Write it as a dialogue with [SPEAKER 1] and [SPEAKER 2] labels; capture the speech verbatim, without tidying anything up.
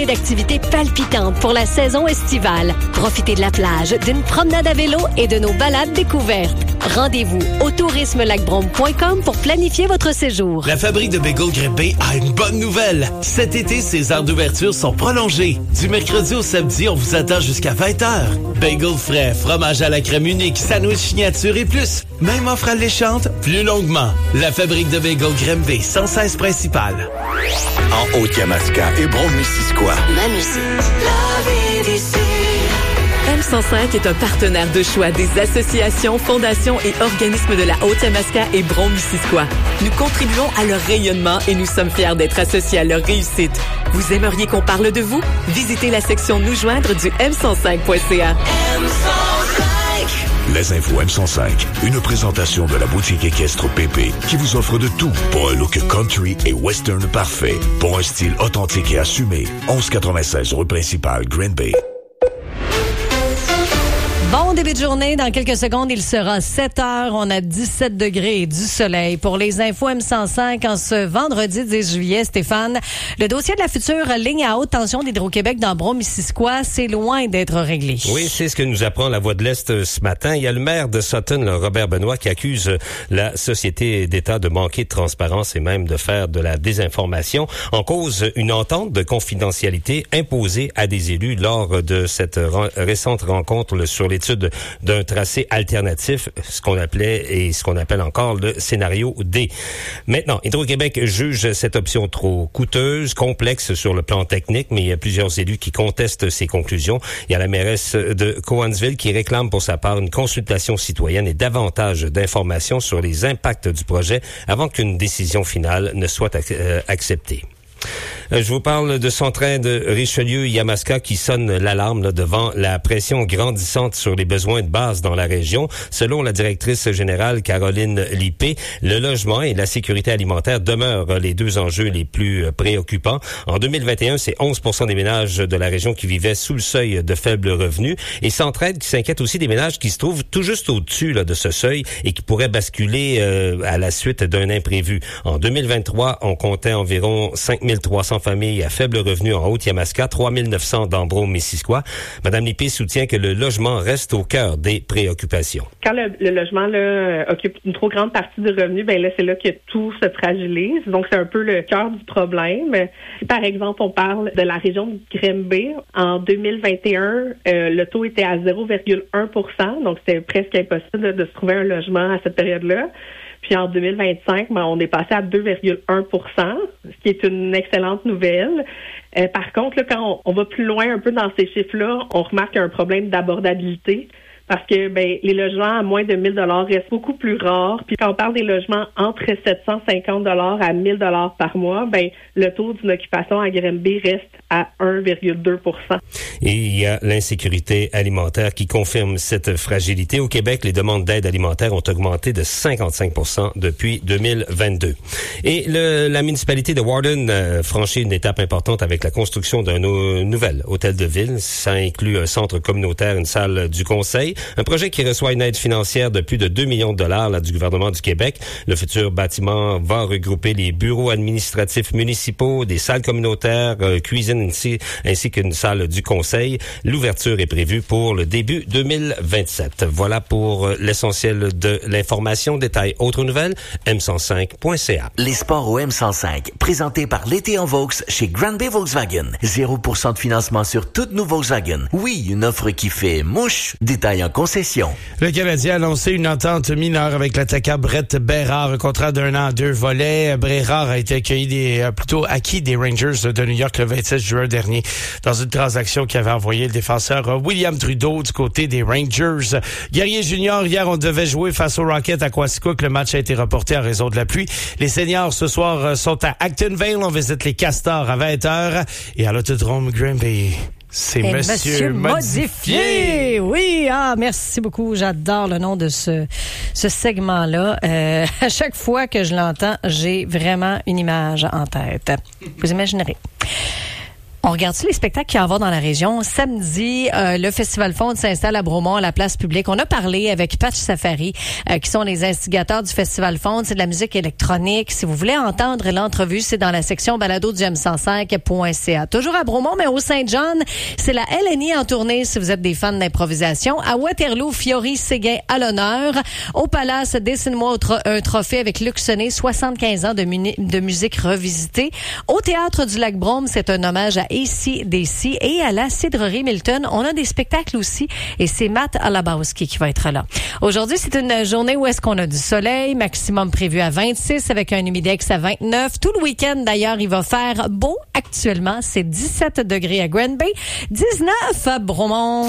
[SPEAKER 1] D'activités palpitantes pour la saison estivale. Profitez de la plage, d'une promenade à vélo et de nos balades découvertes. Rendez-vous au tourisme lac brome point com pour planifier votre séjour.
[SPEAKER 2] La fabrique de bagels Grimpé a une bonne nouvelle. Cet été, ses heures d'ouverture sont prolongées. Du mercredi au samedi, on vous attend jusqu'à vingt heures. Bagels frais, fromage à la crème unique, sandwich signature et plus. Même offre alléchante, plus longuement. La fabrique de bagels Grimpé, cent seize principale.
[SPEAKER 3] En Haute-Yamaska et Brome-Missisquoi.
[SPEAKER 4] Ma musique. La vie d'ici.
[SPEAKER 5] M cent cinq est un partenaire de choix des associations, fondations et organismes de la Haute-Yamaska et Brome-Missisquoi. Nous contribuons à leur rayonnement et nous sommes fiers d'être associés à leur réussite. Vous aimeriez qu'on parle de vous? Visitez la section Nous joindre du m cent cinq point c a.
[SPEAKER 4] M cent cinq.
[SPEAKER 3] Les infos M cent cinq, une présentation de la boutique équestre P P qui vous offre de tout pour un look country et western parfait, pour un style authentique et assumé. onze quatre-vingt-seize rue principale, Green Bay.
[SPEAKER 6] Bon début de journée. Dans quelques secondes, il sera sept heures. On a dix-sept degrés et du soleil. Pour les infos M cent cinq, en ce vendredi dix juillet, Stéphane, le dossier de la future ligne à haute tension d'Hydro-Québec dans Brome-Missisquoi, c'est loin d'être réglé.
[SPEAKER 7] Oui, c'est ce que nous apprend la Voix de l'Est ce matin. Il y a le maire de Sutton, le Robert Benoît, qui accuse la Société d'État de manquer de transparence et même de faire de la désinformation. En cause, une entente de confidentialité imposée à des élus lors de cette re- récente rencontre sur les d'un tracé alternatif, ce qu'on appelait et ce qu'on appelle encore le scénario D. Maintenant, Hydro-Québec juge cette option trop coûteuse, complexe sur le plan technique, mais il y a plusieurs élus qui contestent ces conclusions. Il y a la mairesse de Cowansville qui réclame pour sa part une consultation citoyenne et davantage d'informations sur les impacts du projet avant qu'une décision finale ne soit ac- euh, acceptée. Je vous parle de son train de Richelieu-Yamaska qui sonne l'alarme là, devant la pression grandissante sur les besoins de base dans la région. Selon la directrice générale Caroline Lippé, le logement et la sécurité alimentaire demeurent les deux enjeux les plus préoccupants. En deux mille vingt et un, c'est onze pour cent des ménages de la région qui vivaient sous le seuil de faible revenu. Et Centraide qui s'inquiète aussi des ménages qui se trouvent tout juste au-dessus là, de ce seuil et qui pourraient basculer euh, à la suite d'un imprévu. En deux mille vingt-trois, on comptait environ cinq mille trois cents familles à faible revenu en Haute-Yamaska, trois mille neuf cents dans Brome-Missisquoi. Madame Lippé soutient que le logement reste au cœur des préoccupations.
[SPEAKER 8] Quand le, le logement là, occupe une trop grande partie du revenu, ben là, c'est là que tout se fragilise. Donc, c'est un peu le cœur du problème. Si, par exemple, on parle de la région de Grimby, en deux mille vingt et un, euh, le taux était à zéro virgule un pour cent. Donc, c'était presque impossible de, de se trouver un logement à cette période-là. Puis en deux mille vingt-cinq, ben, on est passé à deux virgule un pour cent, ce qui est une excellente nouvelle. Euh, par contre, là, quand on, on va plus loin un peu dans ces chiffres-là, on remarque un problème d'abordabilité. Parce que ben les logements à moins de mille dollars restent beaucoup plus rares. Puis quand on parle des logements entre sept cent cinquante dollars à mille dollars par mois, ben le taux d'une occupation à Grimby reste à un virgule deux pour cent.
[SPEAKER 7] Et il y a l'insécurité alimentaire qui confirme cette fragilité. Au Québec, les demandes d'aide alimentaire ont augmenté de cinquante-cinq pour cent depuis deux mille vingt-deux. Et le, la municipalité de Warden euh, franchit une étape importante avec la construction d'un nou- nouvel hôtel de ville. Ça inclut un centre communautaire, une salle du conseil. Un projet qui reçoit une aide financière de plus de deux millions de dollars là, du gouvernement du Québec. Le futur bâtiment va regrouper les bureaux administratifs municipaux, des salles communautaires, euh, cuisine ainsi, ainsi qu'une salle du conseil. L'ouverture est prévue pour le début deux mille vingt-sept. Voilà pour l'essentiel de l'information. Détail autres nouvelles, m cent cinq point c a.
[SPEAKER 9] Les sports au M cent cinq, présentés par l'été en Vaux chez Grand Bay Volkswagen. zéro pour cent de financement sur toutes nos Volkswagen. Oui, une offre qui fait mouche. Détail en concession.
[SPEAKER 10] Le Canadien a annoncé une entente mineure avec l'attaquant Brett Bérard, un contrat d'un an, deux volets. Bérard a été accueilli des, euh, plutôt acquis des Rangers de New York le vingt-sept juin dernier dans une transaction qui avait envoyé le défenseur euh, William Trudeau du côté des Rangers. Guerrier Junior, hier, on devait jouer face aux Rockets à Quaticook. Le match a été reporté en raison de la pluie. Les seniors, ce soir, euh, sont à Actonville. On visite les Castors à vingt heures. Et à l'Autodrome Grimby, c'est
[SPEAKER 6] Et
[SPEAKER 10] Monsieur,
[SPEAKER 6] Monsieur Modifié.
[SPEAKER 10] Modifié.
[SPEAKER 6] Oui, ah, merci beaucoup. J'adore le nom de ce, ce segment-là. Euh, à chaque fois que je l'entends, j'ai vraiment une image en tête. Vous imaginerez. On regarde-tu les spectacles qu'il y a à avoir dans la région? Samedi, euh, le Festival Fonde s'installe à Bromont, à la place publique. On a parlé avec Patch Safari, euh, qui sont les instigateurs du Festival Fonde. C'est de la musique électronique. Si vous voulez entendre l'entrevue, c'est dans la section balado du m cent cinq point c a. Toujours à Bromont, mais au Saint-John, c'est la L N I en tournée si vous êtes des fans d'improvisation. À Waterloo, Fiori Séguin à l'honneur. Au Palace, dessine-moi un trophée avec Luc Sonnet, soixante-quinze ans de, muni- de musique revisitée. Au Théâtre du Lac-Brome, c'est un hommage à A C D C. Et à la Cidrerie Milton, on a des spectacles aussi. Et c'est Matt Alabowski qui va être là. Aujourd'hui, c'est une journée où est-ce qu'on a du soleil, maximum prévu à vingt-six avec un humidex à vingt-neuf. Tout le week-end, d'ailleurs, il va faire beau. Actuellement, c'est dix-sept degrés à Granby, dix-neuf à Bromont.